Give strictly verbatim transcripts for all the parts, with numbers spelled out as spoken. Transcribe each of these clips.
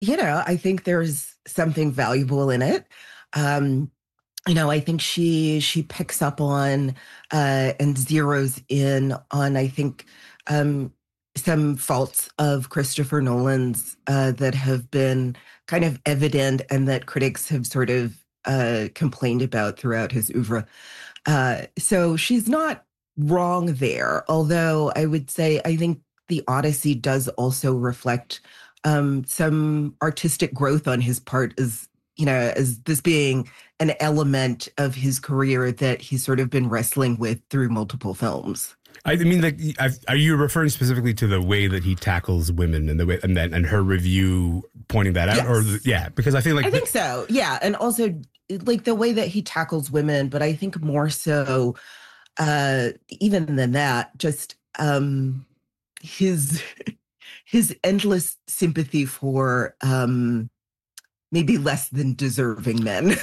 you know, I think there's something valuable in it. Um, you know, I think she she picks up on uh, and zeroes in on, I think, um, some faults of Christopher Nolan's uh, that have been kind of evident and that critics have sort of uh, complained about throughout his oeuvre. Uh, so she's not wrong there, although I would say I think the Odyssey does also reflect um, some artistic growth on his part, as you know, as this being an element of his career that he's sort of been wrestling with through multiple films. I mean, like, are you referring specifically to the way that he tackles women and the way and then and her review pointing that out, yes. or the, yeah, because I feel like I think so, yeah, and also like the way that he tackles women, but I think more so, uh, even than that, just um, his his endless sympathy for um, maybe less than deserving men.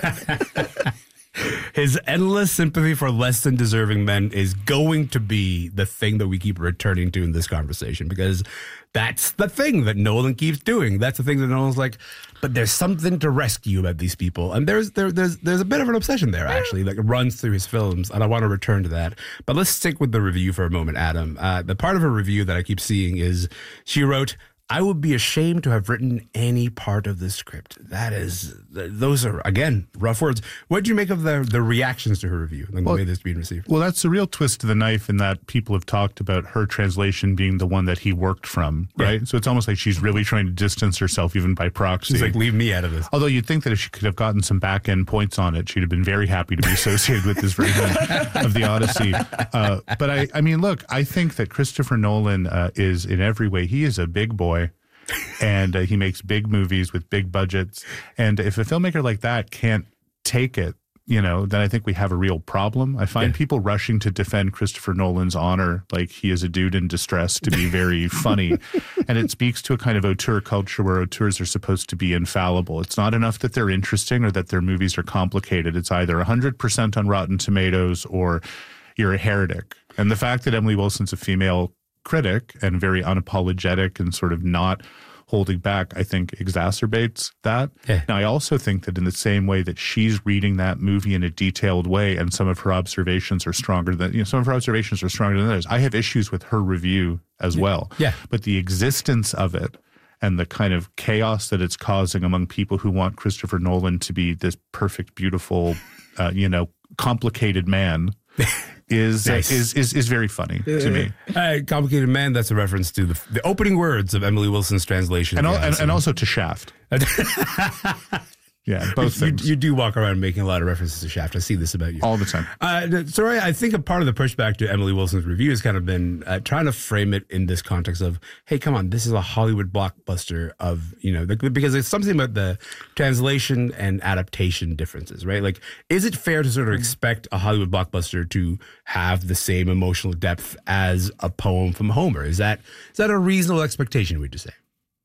His endless sympathy for less than deserving men is going to be the thing that we keep returning to in this conversation, because that's the thing that Nolan keeps doing. That's the thing that Nolan's like, but there's something to rescue about these people. And there's there, there's there's a bit of an obsession there, actually, that runs through his films. And I want to return to that. But let's stick with the review for a moment, Adam. Uh, the part of her review that I keep seeing is she wrote, "I would be ashamed to have written any part of the script." That is, those are, again, rough words. What did you make of the the reactions to her review and well, the way this being received? Well, that's the real twist to the knife in that people have talked about her translation being the one that he worked from, right? Yeah. So it's almost like she's really trying to distance herself even by proxy. She's like, leave me out of this. Although you'd think that if she could have gotten some back end points on it, she'd have been very happy to be associated with this version of the Odyssey. Uh, but I, I mean, look, I think that Christopher Nolan uh, is in every way, he is a big boy. And uh, he makes big movies with big budgets. And if a filmmaker like that can't take it, you know, then I think we have a real problem. I find yeah. people rushing to defend Christopher Nolan's honor like he is a dude in distress to be very funny. And it speaks to a kind of auteur culture where auteurs are supposed to be infallible. It's not enough that they're interesting or that their movies are complicated. It's either one hundred percent on Rotten Tomatoes or you're a heretic. And the fact that Emily Wilson's a female critic and very unapologetic and sort of not holding back, I think exacerbates that. Yeah. Now, I also think that in the same way that she's reading that movie in a detailed way and some of her observations are stronger than, you know, some of her observations are stronger than others. I have issues with her review as yeah. well. Yeah. But the existence of it and the kind of chaos that it's causing among people who want Christopher Nolan to be this perfect, beautiful, uh, you know, complicated man is, nice. uh, is is is very funny to me. Uh, complicated man, that's a reference to the, the opening words of Emily Wilson's translation. And, al- and, and also to Shaft. Yeah, both you, things. You do walk around making a lot of references to Shaft. I see this about you. All the time. Uh, so I think a part of the pushback to Emily Wilson's review has kind of been uh, trying to frame it in this context of, hey, come on, this is a Hollywood blockbuster of, you know, the, because it's something about the translation and adaptation differences, right? Like, is it fair to sort of expect a Hollywood blockbuster to have the same emotional depth as a poem from Homer? Is that is that a reasonable expectation, would you say?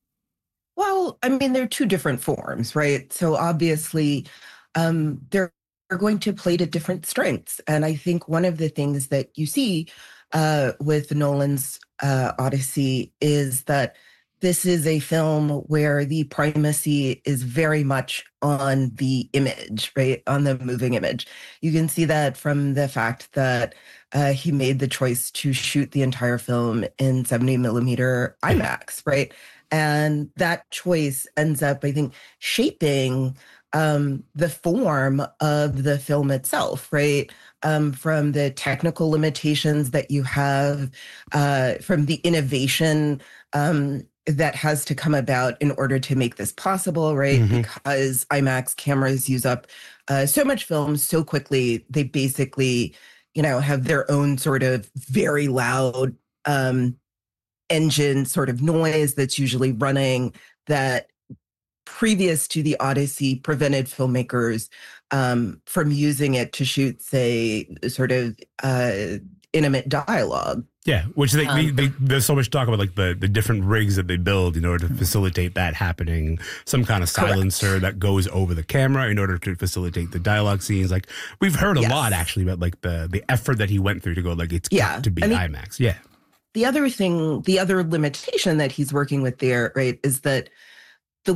Well, I mean, they're two different forms, right? So obviously, um, they're, they're going to play to different strengths. And I think one of the things that you see uh, with Nolan's uh, Odyssey is that this is a film where the primacy is very much on the image, right? On the moving image. You can see that from the fact that uh, he made the choice to shoot the entire film in seventy millimeter IMAX, right? And that choice ends up, I think, shaping um, the form of the film itself, right? Um, from the technical limitations that you have, uh, from the innovation um, that has to come about in order to make this possible, right? Mm-hmm. Because IMAX cameras use up uh, so much film so quickly, they basically, you know, have their own sort of very loud um engine sort of noise that's usually running that previous to the Odyssey prevented filmmakers um, from using it to shoot, say, sort of uh, intimate dialogue. Yeah, which they, um, they, they, there's so much talk about, like the, the different rigs that they build in order to facilitate that happening. Some kind of silencer correct. that goes over the camera in order to facilitate the dialogue scenes. Like, we've heard a yes. lot actually about like the the effort that he went through to go like it's yeah. got to be I mean, IMAX. Yeah. The other thing, the other limitation that he's working with there, right, is that